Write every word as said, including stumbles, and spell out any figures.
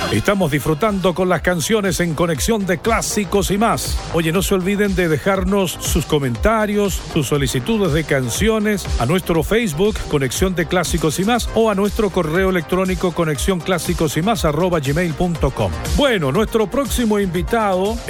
Estamos disfrutando con las canciones en Conexión de Clásicos y más. Oye, no se olviden de dejarnos sus comentarios, sus solicitudes de canciones a nuestro Facebook, Conexión de Clásicos y más, o a nuestro correo electrónico conexión clásicos y más arroba gmail punto com. Bueno, nuestro próximo invitado